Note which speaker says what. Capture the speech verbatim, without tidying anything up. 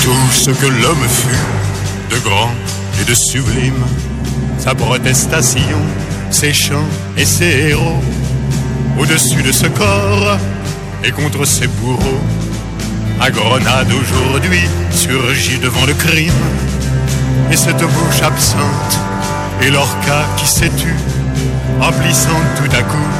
Speaker 1: Tout ce que l'homme fut de grand et de sublime, sa protestation, ses chants et ses héros, au-dessus de ce corps et contre ses bourreaux, à Grenade aujourd'hui surgit devant le crime, et cette bouche absente et l'orca qui s'est tue, emplissant tout à coup